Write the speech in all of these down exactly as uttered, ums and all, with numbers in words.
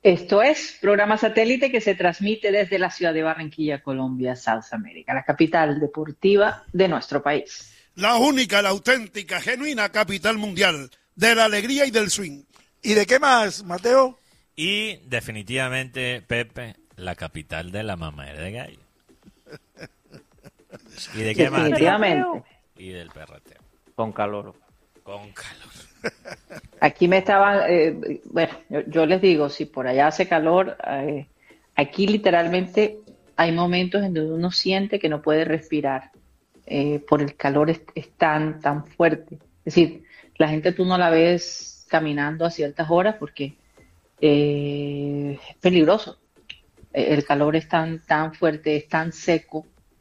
Esto es programa satélite que se transmite desde la ciudad de Barranquilla, Colombia, South America, la capital deportiva de nuestro país. La única, la auténtica, genuina capital mundial de la alegría y del swing. ¿Y de qué más, Mateo? Y definitivamente, Pepe, la capital de la mamadera de gallo. ¿Y de qué más? Definitivamente. Y del perreteo. Con calor. Con calor. Aquí me estaban, eh, bueno, yo, yo les digo, si por allá hace calor, eh, aquí literalmente hay momentos en donde uno siente que no puede respirar, eh, por el calor es, es tan, tan fuerte. Es decir, la gente tú no la ves caminando a ciertas horas porque eh, es peligroso. Eh, El calor es tan, tan fuerte, es tan seco,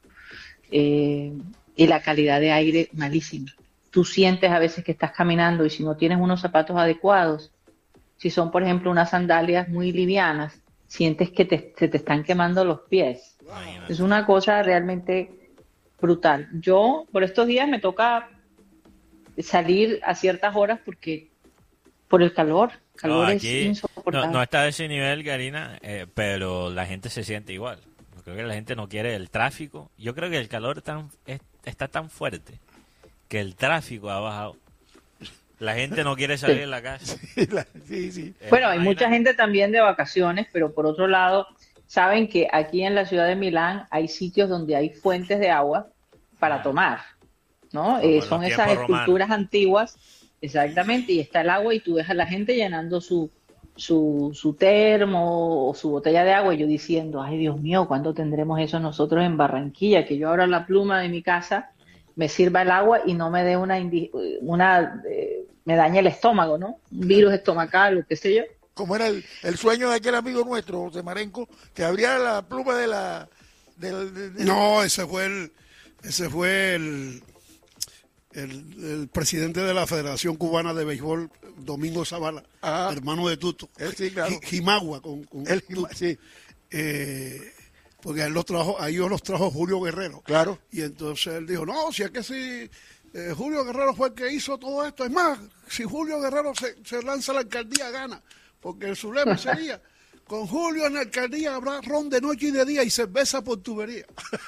eh, y la calidad de aire malísima. Tú sientes a veces que estás caminando y si no tienes unos zapatos adecuados, si son, por ejemplo, unas sandalias muy livianas, sientes que te, se te están quemando los pies. Imagínate. Es una cosa realmente brutal. Yo, por estos días, me toca salir a ciertas horas porque por el calor. El calor No, es aquí insoportable. no, no está a ese nivel, Karina, eh, pero la gente se siente igual. Yo creo que la gente no quiere el tráfico. Yo creo que el calor tan, es- está tan fuerte que el tráfico ha bajado. La gente no quiere salir de la casa. Sí, sí. Eh, Bueno, hay imagínate. mucha gente también de vacaciones, pero por otro lado, saben que aquí en la ciudad de Milán hay sitios donde hay fuentes de agua para tomar, ¿no? Como Eh, en son los esas tiempos esculturas antiguas, exactamente, y está el agua y tú ves a la gente llenando su, su, su termo o su botella de agua y yo diciendo, ay Dios mío, ¿cuándo tendremos eso nosotros en Barranquilla? Que yo abra la pluma de mi casa, me sirva el agua y no me dé una, indi- una eh, me dañe el estómago, ¿no? Un virus estomacal o qué sé yo. Como era el, el sueño de aquel amigo nuestro, José Marenco, que abría la pluma de la... del- de- de- No, ese fue el, ese fue el, el, el presidente de la Federación Cubana de Béisbol, Domingo Zavala, Ah. hermano de Tuto. Él sí, claro. Ji- Jimagua con, con el- Tuto. sí, Eh, porque a él los trajo, a ellos los trajo Julio Guerrero. claro. Y entonces él dijo, no, si es que si eh, Julio Guerrero fue el que hizo todo esto, es más, si Julio Guerrero se, se lanza a la alcaldía, gana, porque su lema sería, con Julio en la alcaldía habrá ron de noche y de día y cerveza por tubería.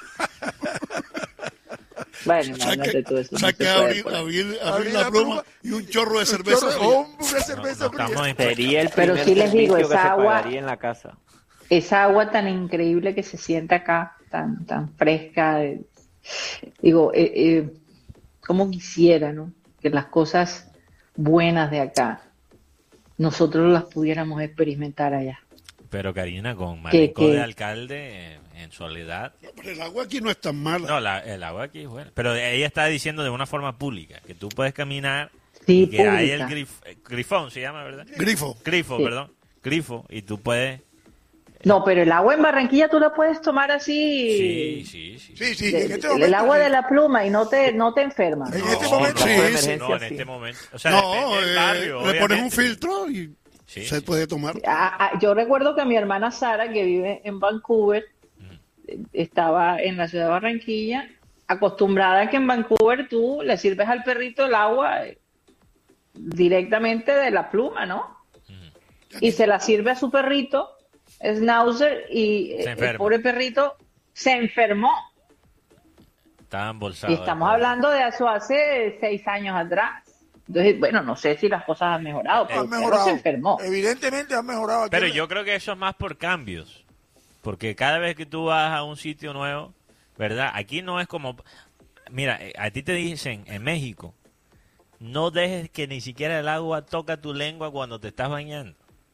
Bueno, O sea imagínate que, tú eso. o sea no se que puede abrir, por ahí. abrir- abrir Abrir la la pluma pluma y un chorro de Un cerveza chorro- fría. hombre, una No, cerveza no fría. estamos en- Sería el Pero primer sí les digo, servicio que esa se agua- pagaría en la casa. Esa agua tan increíble que se siente acá, tan, tan fresca, eh, digo, eh, eh, cómo quisiera, ¿no? Que las cosas buenas de acá nosotros las pudiéramos experimentar allá. Pero Karina, con Marenco que- de alcalde, eh, en soledad. Pero el agua aquí no es tan mala. No, la- el agua aquí es buena. Pero ella está diciendo de una forma pública, que tú puedes caminar Sí, y que hay pública. el grif- eh, grifón, se llama, ¿verdad? Grifo. Grifo, Sí. perdón. Grifo, y tú puedes... No, pero el agua en Barranquilla tú la puedes tomar Sí, así, sí, sí. Sí, sí, de- en este el momento. agua sí. de la pluma y no te, no te enferma. En No, este momento. no, Sí, no, sí. no, en sí. este momento. O sea, No, depende del eh, barrio, le pones obviamente. un filtro y Sí, se sí. puede tomar. Ah, ah, yo recuerdo que mi hermana Sara, que vive en Vancouver, eh, estaba en la ciudad de Barranquilla, acostumbrada a que en Vancouver tú le sirves al perrito el agua eh, directamente de la pluma, ¿no? Y se la sirve a su perrito, Schnauzer, y eh, Se el enferma. pobre perrito se enfermó. Estaba embolsado. Y estamos el pobre. hablando de eso hace seis años atrás. Entonces, bueno, no sé si las cosas han mejorado, pero Han el perro mejorado. se enfermó. Evidentemente han mejorado. aquí Pero en- yo creo que eso es más por cambios. Porque cada vez que tú vas a un sitio nuevo, ¿verdad? Aquí no es como... Mira, eh, a ti te dicen en México, no dejes que ni siquiera el agua toca tu lengua cuando te estás bañando.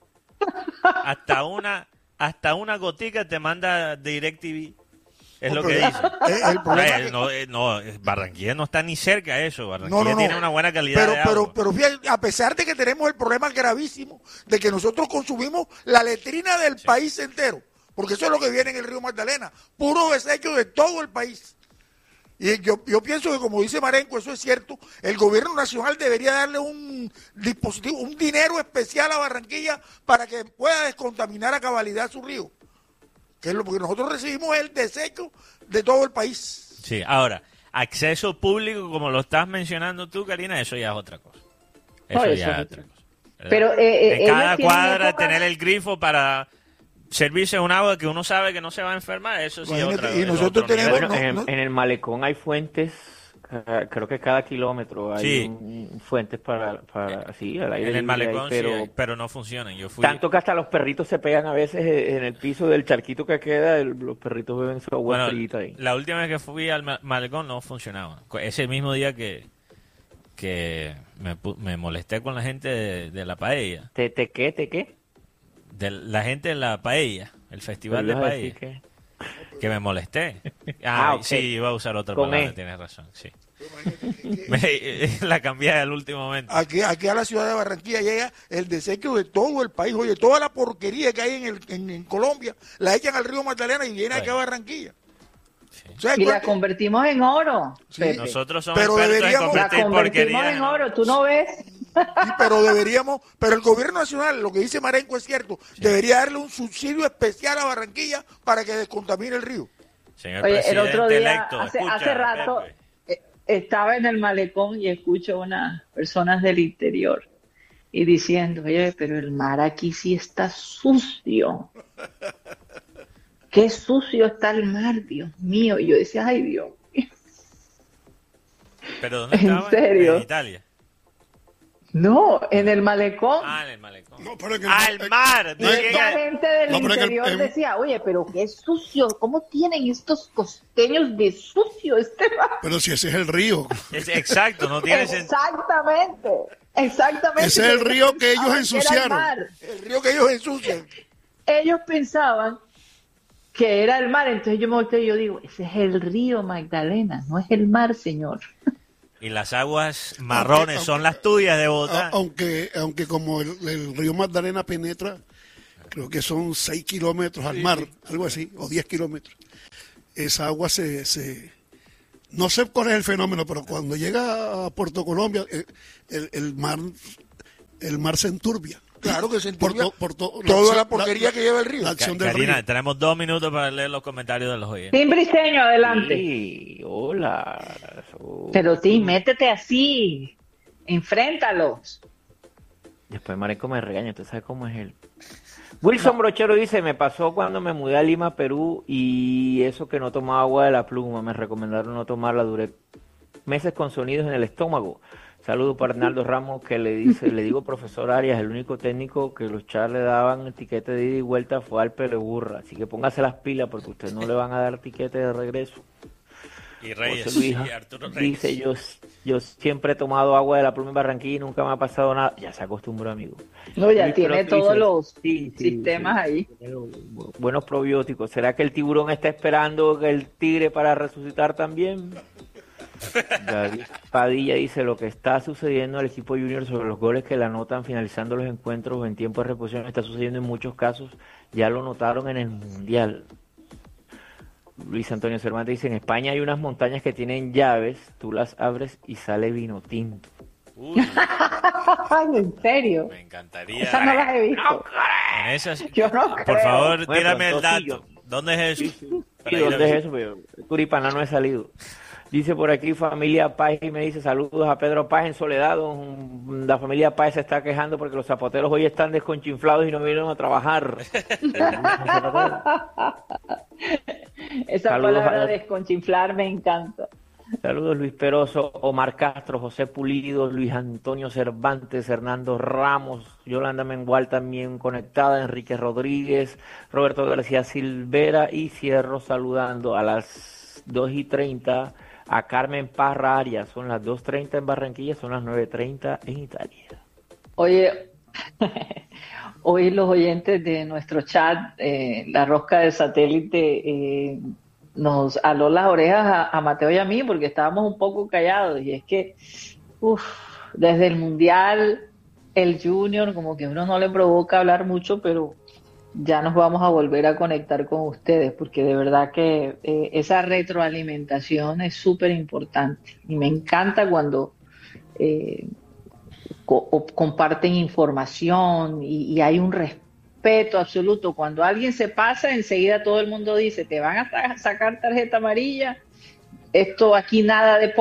Hasta una hasta una gotica te manda DirecTV. Es lo que Pero- dice. Eh, el problema Eh, que- no, eh, no, eh, Barranquilla no está ni cerca de eso. Barranquilla No, no, no. tiene una buena calidad pero, de agua. pero, pero fíjate, a pesar de que tenemos el problema gravísimo de que nosotros consumimos la letrina del país entero, porque eso es lo que viene en el río Magdalena, puro desecho de todo el país. Y yo, yo pienso que, como dice Marenco, eso es cierto, el gobierno nacional debería darle un dispositivo, un dinero especial a Barranquilla para que pueda descontaminar a cabalidad su río. Que es lo porque nosotros recibimos el desecho de todo el país. Sí, ahora, acceso público, como lo estás mencionando tú, Karina, eso ya es otra cosa. Eso No, eso ya es es otra otra. cosa. Pero eh, en cada ellos tienen cuadra épocas- tener el grifo para servirse un agua que uno sabe que no se va a enfermar, eso sí. Imagínate, Otra, y es nosotros otro tenemos- nivel. Bueno, no, en, no. el, en el malecón hay fuentes, ca- creo que cada kilómetro hay Sí. un- fuentes para, para, sí, al aire En el libre hay, malecón pero sí hay, pero no funcionan. Yo fui. tanto que hasta los perritos se pegan a veces eh, en el piso del charquito que queda, el- los perritos beben su agua Bueno, frita ahí. la última vez que fui al ma- malecón no funcionaba. Ese mismo día que, que me, pu- me molesté con la gente de, de la paella. ¿Te, te qué, te qué? De la gente de la paella, el festival de Ibas a decir paella. que- Que me molesté. Ah, Ah, ok. sí, iba a usar otra Con palabra, E. tienes razón, sí. Me- la cambié al último momento. Aquí, aquí a la ciudad de Barranquilla llega el desecho de todo el país. Oye, toda la porquería que hay en, el, en, en Colombia la echan al río Magdalena y viene aquí a Barranquilla. Sí. O sea, Y la ¿cuánto- convertimos en oro. Pepe. Nosotros somos Pero expertos en deberíamos- La convertir convertimos porquería en en oro, ¿tú no ves? Sí, pero deberíamos, pero el gobierno nacional, lo que dice Marenco es cierto, debería darle un subsidio especial a Barranquilla para que descontamine el río. Señor Oye, el presidente otro día, electo, hace, escucha, hace rato, Pepe. eh, estaba en el malecón y escucho a unas personas del interior y diciendo, oye, pero el mar aquí sí está sucio. Qué sucio está el mar, Dios mío. Y yo decía, ay, Dios mío. ¿Pero dónde ¿En estaba? serio? En Italia. No, en el malecón. Ah, en el malecón. No, pero en el- ah, el mar. Y no, Dije esta que- gente del No, pero es que el- interior en- decía, oye, pero qué sucio, ¿cómo tienen estos costeños de sucio este mar? Pero si ese es el río. es- exacto, no tiene sentido. Exactamente, exactamente. Ese es el río que ellos Pensaban era el ensuciaron. mar. El río que ellos ensucian. Ellos pensaban que era el mar, entonces yo me volteo y yo digo, ese es el río Magdalena, no es el mar, señor. Y las aguas marrones Aunque- son las tuyas de A- Bogotá. aunque aunque como el, el río Magdalena penetra, creo que son seis kilómetros al mar, algo así, o diez kilómetros. Esa agua se, se... No sé cuál es el fenómeno, pero cuando llega a Puerto Colombia, eh, el, el mar el mar se enturbia. Claro que se Por enturbia to- por to- toda la- la porquería la- que lleva el río. La Ca- acción del Karina, río. tenemos dos minutos para leer los comentarios de los oyentes. Tim Briceño, adelante. Sí, hola. Oh. Pero Tim, métete así, enfréntalos. Después Marenco me regaña, ¿tú sabes cómo es él? Wilson Brochero dice, me pasó cuando me mudé a Lima, Perú, y eso que no tomaba agua de la pluma, me recomendaron no tomarla, duré meses con sonidos en el estómago. Saludos para Arnaldo Ramos, que le dice, le digo profesor Arias, el único técnico que los char le daban el tiquete de ida y vuelta fue al Peleburra, así que póngase las pilas porque ustedes no le van a dar tiquete de regreso. Y Reyes, José Luis y Arturo Reyes. dice, yo, yo siempre he tomado agua de la pluma en Barranquilla y nunca me ha pasado nada. Ya se acostumbró, amigo. No, ya Luis tiene Peroso todos dice, los sí, sí, sistemas sí, ahí. tiene los bu- buenos probióticos. ¿Será que el tiburón está esperando que el tigre para resucitar también? David Padilla dice, lo que está sucediendo al equipo junior sobre los goles que la anotan finalizando los encuentros en tiempo de reposición está sucediendo en muchos casos, ya lo notaron en el Mundial. Luis Antonio Cervantes dice, en España hay unas montañas que tienen llaves, tú las abres y sale vino tinto. Uy, Ay, en serio. me encantaría. Esas no las he visto. En esas- Yo no Por creo. favor, Bueno, tírame el entonces, dato. ¿Dónde es eso? Para ¿Y ir a dónde es visitar. eso? Pero Turipaná no he salido. Dice por aquí familia Páez y me dice saludos a Pedro Páez en Soledad. Don- La familia Páez se está quejando porque los zapateros hoy están desconchinflados y no vinieron a trabajar. Esa Saludos palabra a- desconchinflar me encanta. Saludos Luis Peroso, Omar Castro, José Pulido, Luis Antonio Cervantes, Hernando Ramos, Yolanda Mengual también conectada, Enrique Rodríguez, Roberto García Silvera y cierro saludando a las dos y treinta a Carmen Parra Arias. Son las dos treinta en Barranquilla, son las nueve treinta en Italia. Oye, hoy los oyentes de nuestro chat, eh, la rosca de satélite, eh, nos aló las orejas a, a Mateo y a mí porque estábamos un poco callados. Y es que, uff, desde el Mundial, el Junior, como que a uno no le provoca hablar mucho, pero ya nos vamos a volver a conectar con ustedes porque de verdad que eh, esa retroalimentación es súper importante. Y me encanta cuando... Eh, co- o comparten información y, y hay un respeto absoluto. Cuando alguien se pasa, enseguida todo el mundo dice, te van a sa- sacar tarjeta amarilla, esto aquí nada de política,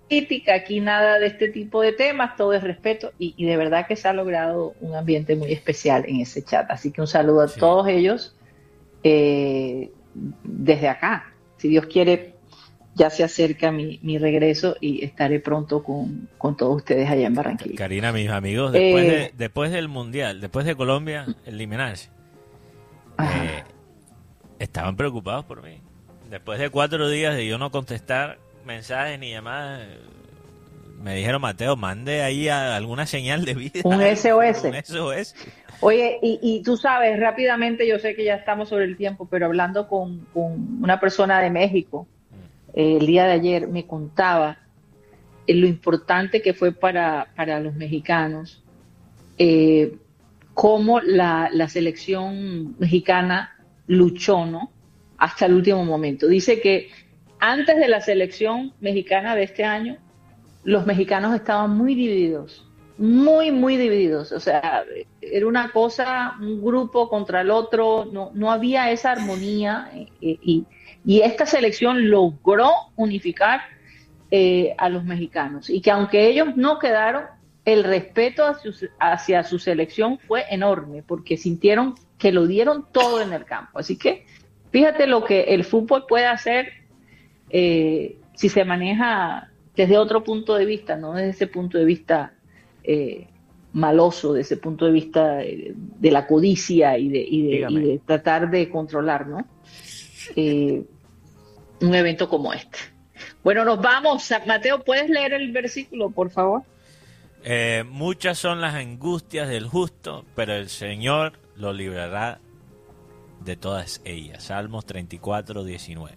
política, aquí nada de este tipo de temas, todo es respeto y, y de verdad que se ha logrado un ambiente muy especial en ese chat. Así que un saludo a Sí. todos ellos eh, desde acá. Si Dios quiere, ya se acerca mi, mi regreso y estaré pronto con, con todos ustedes allá en Barranquilla. Karina, mis amigos, después, Eh, de, después del Mundial, después de Colombia eliminarse, Ajá. eh, estaban preocupados por mí. Después de cuatro días de yo no contestar mensajes ni llamadas, eh, me dijeron, Mateo, mande ahí a alguna señal de vida. Un S O S. Un S O S. Oye, y, y tú sabes, rápidamente, yo sé que ya estamos sobre el tiempo, pero hablando con, con una persona de México, eh, el día de ayer me contaba eh, lo importante que fue para, para los mexicanos, eh, cómo la, la selección mexicana luchó, ¿no? Hasta el último momento. Dice que antes de la selección mexicana de este año, los mexicanos estaban muy divididos, muy, muy divididos. O sea, era una cosa, un grupo contra el otro, no, no había esa armonía eh, y, y esta selección logró unificar eh, a los mexicanos. Y que aunque ellos no quedaron, el respeto hacia su, hacia su selección fue enorme, porque sintieron que lo dieron todo en el campo. Así que fíjate lo que el fútbol puede hacer eh, si se maneja desde otro punto de vista, no desde ese punto de vista eh, maloso, desde ese punto de vista de, de la codicia y de, y, de, y de tratar de controlar, ¿no? Eh, un evento como este. Bueno, nos vamos. Mateo, ¿puedes leer el versículo, por favor? Eh, muchas son las angustias del justo, pero el Señor lo librará de todas ellas. Salmos treinta y cuatro, diecinueve.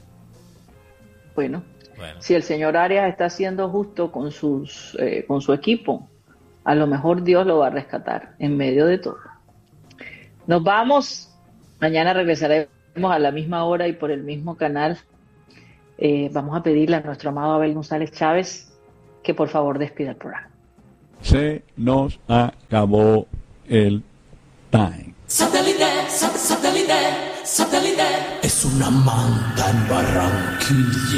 Bueno, Bueno. si el señor Arias está siendo justo con sus eh, con su equipo, a lo mejor Dios lo va a rescatar en medio de todo. Nos vamos. Mañana regresaremos a la misma hora y por el mismo canal. Eh, vamos a pedirle a nuestro amado Abel González Chávez que por favor despida el programa. Se nos acabó el time. Satélite, satélite, satélite. Es una manta en Barranquilla.